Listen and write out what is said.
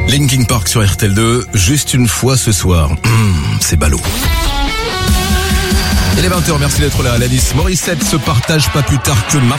Linkin Park sur RTL2, juste une fois ce soir. C'est ballot. Il est 20h, merci d'être là. Alanis Morissette se partage pas plus tard que maintenant.